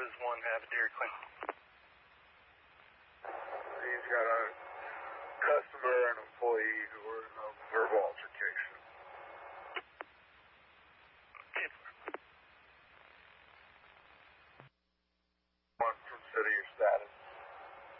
is 1, have a Dairy Queen. He's got a customer and a